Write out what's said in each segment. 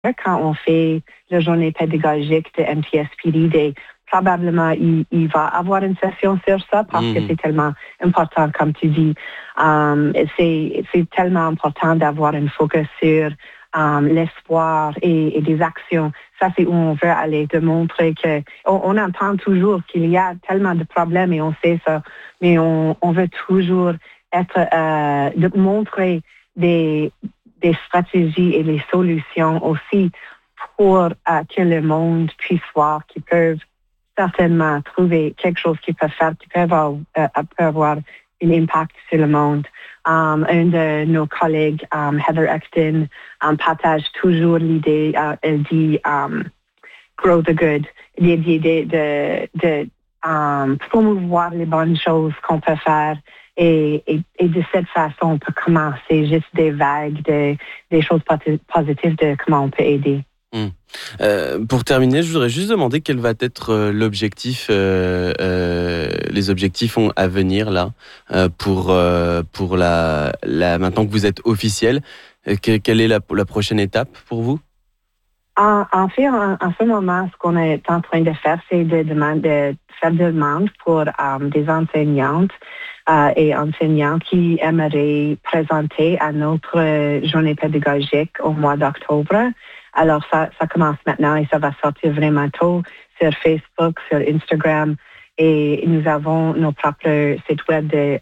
quand on fait la journée pédagogique de MTSPD, probablement il va avoir une session sur ça parce que c'est tellement important, comme tu dis. C'est tellement important d'avoir un focus sur l'espoir et des actions. Ça, c'est où on veut aller, de montrer que on entend toujours qu'il y a tellement de problèmes et on sait ça, mais on veut toujours de montrer des stratégies et des solutions aussi pour que le monde puisse voir qu'ils peuvent certainement trouver quelque chose qu'ils peuvent faire, qui peut avoir un impact sur le monde. Un de nos collègues, Heather Exton, partage toujours l'idée, elle dit grow the good, l'idée de promouvoir les bonnes choses qu'on peut faire et de cette façon, on peut commencer juste des vagues, des choses positives de comment on peut aider. Pour terminer, je voudrais juste demander quel va être l'objectif, les objectifs à venir là pour maintenant que vous être officiel. Quelle est la prochaine étape pour vous? En fait, en ce moment, ce qu'on est en train de faire, c'est de faire des demandes pour des enseignantes et enseignants qui aimeraient présenter à notre journée pédagogique au mois d'octobre. Alors, ça commence maintenant et ça va sortir vraiment tôt sur Facebook, sur Instagram. Et nous avons nos propres sites web de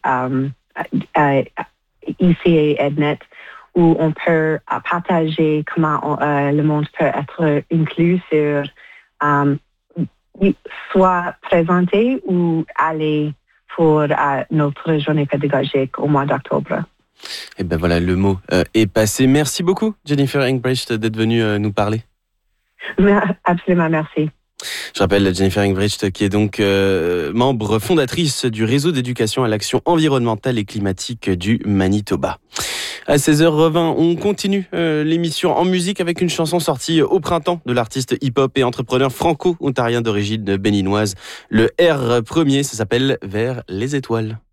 ICA EdNet où on peut partager comment le monde peut être inclus sur soit présenter ou aller pour notre journée pédagogique au mois d'octobre. Et ben voilà, le mot est passé. Merci beaucoup, Jennifer Engbrecht, d'être venue nous parler. Absolument, merci. Je rappelle Jennifer Engbrecht, qui est donc membre fondatrice du réseau d'éducation à l'action environnementale et climatique du Manitoba. À 16h20, on continue l'émission en musique avec une chanson sortie au printemps de l'artiste hip-hop et entrepreneur franco-ontarien d'origine béninoise. Le R premier, ça s'appelle Vers les étoiles.